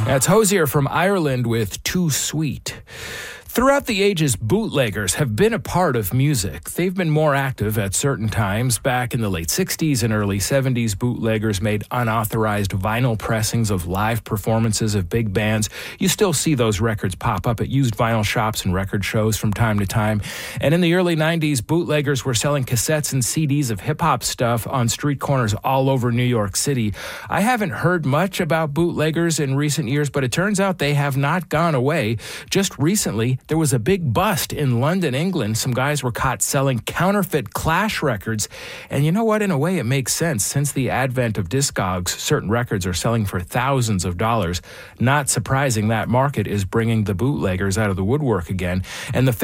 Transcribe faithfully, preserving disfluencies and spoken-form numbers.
That's Hozier from Ireland with Too Sweet. Throughout the ages, bootleggers have been a part of music. They've been more active at certain times. Back in the late sixties and early seventies, bootleggers made unauthorized vinyl pressings of live performances of big bands. You still see those records pop up at used vinyl shops and record shows from time to time. And in the early nineties, bootleggers were selling cassettes and C Ds of hip-hop stuff on street corners all over New York City. I haven't heard much about bootleggers in recent years, but it turns out they have not gone away. Just recently, there was a big bust in London, England. Some guys were caught selling counterfeit Clash records. And you know what? In a way, it makes sense. Since the advent of Discogs, certain records are selling for thousands of dollars. Not surprising, that market is bringing the bootleggers out of the woodwork again. And the